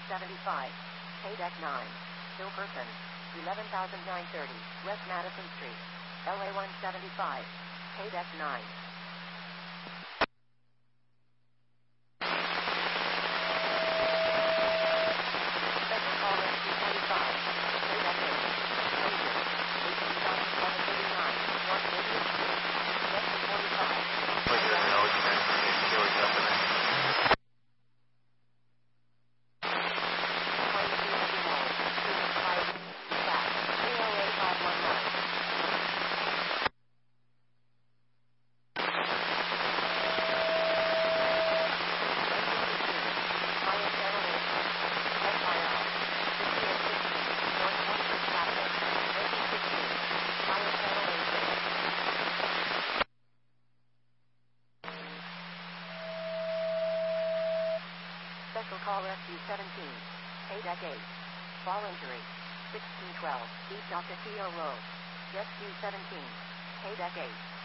175, K-Deck 9, Hill Person, 11,930, West Madison Street, LA 175, K-Deck 9. Special call SU-17, K-Deck 8. Fall injury, 1612, East Ocasio Road. SU-17, K-Deck 8.